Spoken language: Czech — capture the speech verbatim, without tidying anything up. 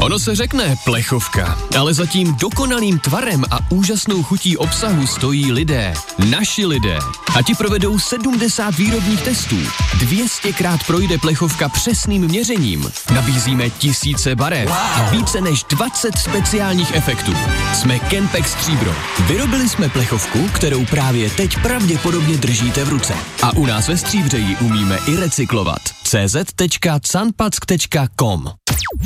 Ono se řekne plechovka, ale za tím dokonalým tvarem a úžasnou chutí obsahu stojí lidé. Naši lidé. A ti provedou sedmdesát výrobních testů. dvě stě krát projde plechovka přesným měřením. Nabízíme tisíce barev a více než dvacet speciálních efektů. Jsme Kenpex Stříbro. Vyrobili jsme plechovku, kterou právě teď pravděpodobně držíte v ruce. A u nás ve Stříbře ji umíme i recyklovat. cz tečka canpack tečka com